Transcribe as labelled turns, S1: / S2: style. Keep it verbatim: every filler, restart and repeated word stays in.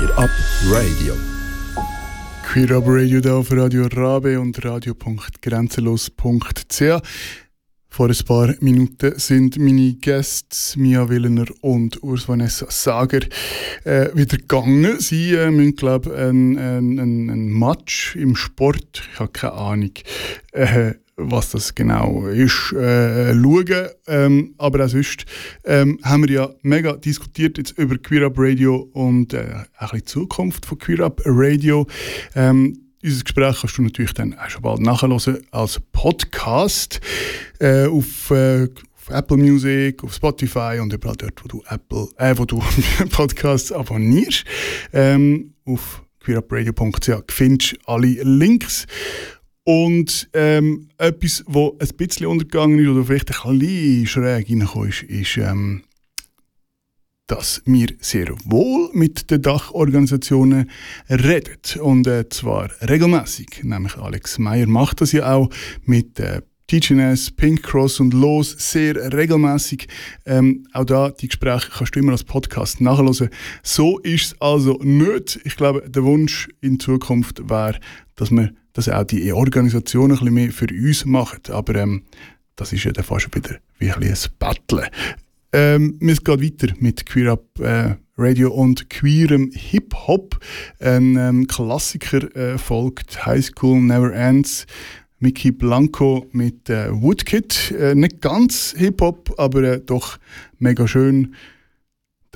S1: Queer Up Radio.
S2: Queer Up Radio da auf Radio Rabe und radio punkt grenzenlos punkt c h. Vor ein paar Minuten sind meine Gäste Mia Willener und Urs Vanessa Sager äh, wieder gegangen. Sie äh, müssen, glaube ich, ein, ein, ein Match im Sport, ich habe keine Ahnung, äh, was das genau ist, äh, schauen. Ähm, aber auch sonst ähm, haben wir ja mega diskutiert jetzt über Queer Up Radio und äh, ein bisschen die Zukunft von Queer Up Radio. Ähm, Unser Gespräch kannst du natürlich dann auch schon bald nachhören als Podcast äh, auf, äh, auf Apple Music, auf Spotify und überall dort, wo du Apple, äh, wo du Podcasts abonnierst. Ähm, auf queerupradio punkt c h findest du alle Links. Und ähm, etwas, was ein bisschen untergegangen ist oder vielleicht ein bisschen schräg reingekommen ist, ist ähm, dass wir sehr wohl mit den Dachorganisationen reden. Und äh, zwar regelmäßig. Nämlich Alex Meyer macht das ja auch mit äh, T G N S, Pink Cross und Los sehr regelmäßig. Ähm, auch da, die Gespräche kannst du immer als Podcast nachhören. So ist es also nicht. Ich glaube, der Wunsch in Zukunft wäre, dass wir dass auch die Organisationen ein bisschen mehr für uns machen. Aber ähm, das ist ja dann fast wieder wie ein bisschen ein Battle. Ähm, wir gehen weiter mit Queer Up äh, Radio und queerem Hip-Hop. Ein ähm, Klassiker äh, folgt High School Never Ends. Mickey Blanco mit äh, Woodkid. Äh, nicht ganz Hip-Hop, aber äh, doch mega schön.